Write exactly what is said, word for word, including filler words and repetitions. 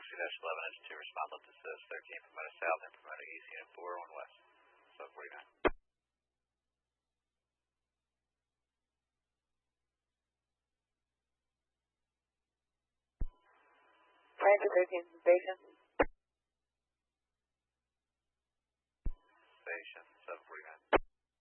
two eleven engine two, respond left assist, thirteen promoter south and promoter east, unit four one west, seven forty-nine. Transit thirteen station.